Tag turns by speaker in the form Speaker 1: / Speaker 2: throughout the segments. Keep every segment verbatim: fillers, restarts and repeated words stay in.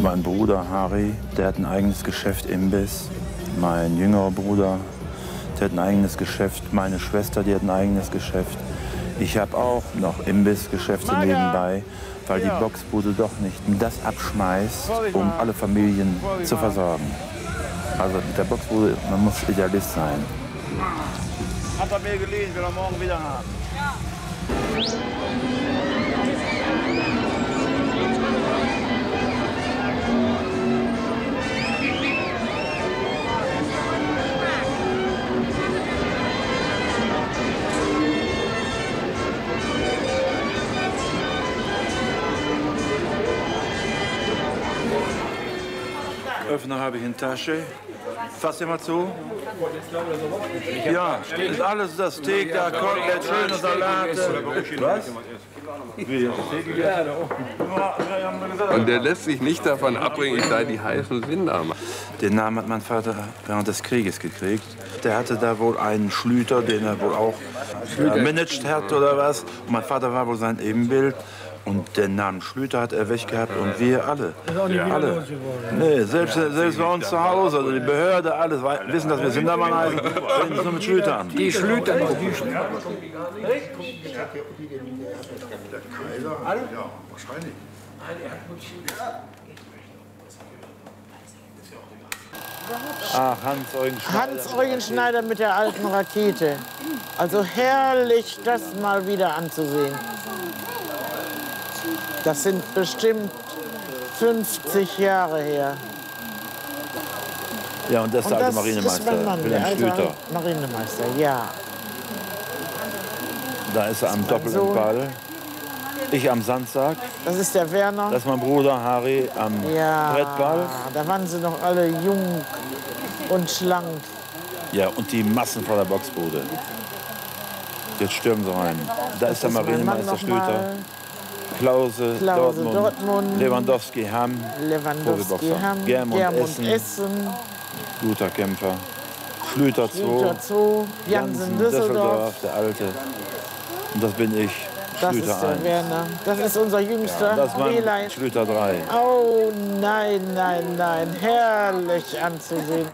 Speaker 1: Mein Bruder Harry, der hat ein eigenes Geschäft, Imbiss. Mein jüngerer Bruder, der hat ein eigenes Geschäft. Meine Schwester, die hat ein eigenes Geschäft. Ich habe auch noch Imbissgeschäfte nebenbei, weil die Boxbude doch nicht das abschmeißt, um alle Familien zu versorgen. Also mit der Boxbude, man muss Idealist sein.
Speaker 2: Hat er mir geliehen, will er morgen wieder haben. Ja.
Speaker 1: Öffner habe ich in Tasche. Fass dir mal zu. Ja, ist alles das Steak, da Kotelett, schöne Salate. Was?
Speaker 3: Und der lässt sich nicht davon abbringen, ich sei die heißen Sinname.
Speaker 1: Den Namen hat mein Vater während des Krieges gekriegt. Der hatte da wohl einen Schlüter, den er wohl auch gemanagt hat oder was. Und mein Vater war wohl sein Ebenbild. Und den Namen Schlüter hat er weg gehabt und wir alle. Ja, alle. Nee, selbst, selbst bei uns zu Hause, also die Behörde, alles wissen, dass wir Sindermann heißen, reden es nur mit Schlütern.
Speaker 4: Die Schlüter.
Speaker 2: Alle?
Speaker 5: Ja, wahrscheinlich.
Speaker 1: Ach, Hans-Eugen Schneider.
Speaker 4: Hans-Eugen Schneider mit der alten Rakete. Also herrlich, das mal wieder anzusehen. Das sind bestimmt fünfzig Jahre her.
Speaker 1: Ja, und das ist der alte Marinemeister,
Speaker 4: ist mein Mann,
Speaker 1: Wilhelm
Speaker 4: der alte
Speaker 1: Schlüter.
Speaker 4: Marinemeister, ja.
Speaker 1: Da ist er am
Speaker 4: mein Sohn.
Speaker 1: Doppelball. Ich am Sandsack.
Speaker 4: Das ist der Werner.
Speaker 1: Das ist mein Bruder Harry am
Speaker 4: Ja,
Speaker 1: Brettball.
Speaker 4: da waren sie noch alle jung und schlank.
Speaker 1: Ja, und die Massen vor der Boxbude. Jetzt stürmen sie rein. Da ist der Marinemeister Schlüter. Klause,
Speaker 4: Klause
Speaker 1: Dortmund,
Speaker 4: Dortmund,
Speaker 1: Lewandowski, Hamm,
Speaker 4: Lewandowski, Hamm,
Speaker 1: Germund,
Speaker 4: Germund
Speaker 1: Essen,
Speaker 4: Essen,
Speaker 1: guter Kämpfer. Schlüter
Speaker 4: Schlüter
Speaker 1: zwei,
Speaker 4: Zoo, Jansen Düsseldorf.
Speaker 1: der Alte. Und das bin ich,
Speaker 4: Das
Speaker 1: Schlüter
Speaker 4: ist der
Speaker 1: eins.
Speaker 4: Werner. Das ist unser jüngster.
Speaker 1: Ja, das war
Speaker 4: Rehlein.
Speaker 1: Schlüter drei.
Speaker 4: Oh nein, nein, nein, herrlich anzusehen.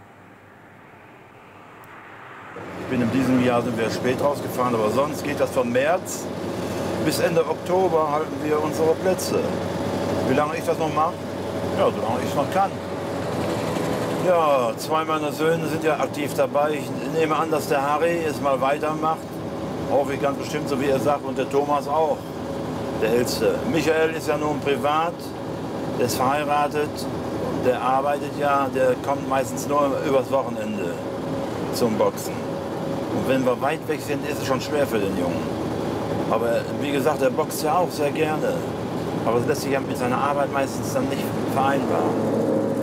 Speaker 1: Ich bin in diesem Jahr sind wir spät rausgefahren, aber sonst geht das von März bis Ende Oktober halten wir unsere Plätze. Wie lange ich das noch mache? Ja, solange ich es noch kann. Ja, zwei meiner Söhne sind ja aktiv dabei. Ich nehme an, dass der Harry es mal weitermacht. Hoffe ich ganz bestimmt, so wie er sagt. Und der Thomas auch, der Älteste. Michael ist ja nun privat, der ist verheiratet, der arbeitet ja, der kommt meistens nur übers Wochenende zum Boxen. Und wenn wir weit weg sind, ist es schon schwer für den Jungen. Aber wie gesagt, er boxt ja auch sehr gerne. Aber das lässt sich ja mit seiner Arbeit meistens dann nicht vereinbaren.